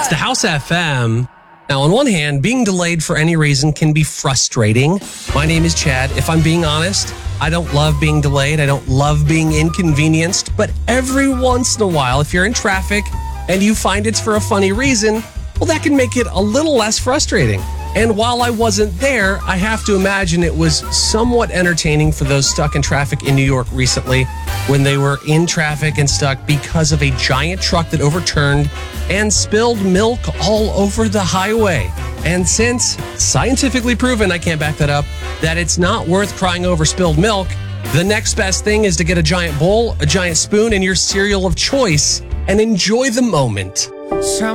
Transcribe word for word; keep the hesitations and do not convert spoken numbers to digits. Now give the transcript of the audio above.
It's the House F M. Now, on one hand, being delayed for any reason can be frustrating. My name is Chad. If I'm being honest, I don't love being delayed. I don't love being inconvenienced. But every once in a while, if you're in traffic and you find it's for a funny reason, well, that can make it a little less frustrating. And while I wasn't there, I have to imagine it was somewhat entertaining for those stuck in traffic in New York recently when they were in traffic and stuck because of a giant truck that overturned and spilled milk all over the highway. And since scientifically proven, I can't back that up, that it's not worth crying over spilled milk, the next best thing is to get a giant bowl, a giant spoon, and your cereal of choice and enjoy the moment.